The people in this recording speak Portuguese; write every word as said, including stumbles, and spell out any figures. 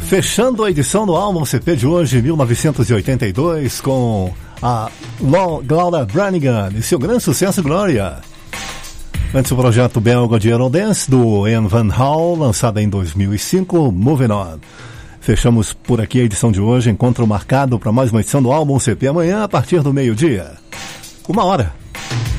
Fechando a edição do álbum C P de hoje, mil novecentos e oitenta e dois, com a Gloria Branigan e seu grande sucesso Gloria. Antes o projeto belga de Eurodance do Ian Van Hal, lançado em dois mil e cinco, Moving On. Fechamos por aqui a edição de hoje, encontro marcado para mais uma edição do álbum C P amanhã a partir do meio-dia. Uma hora.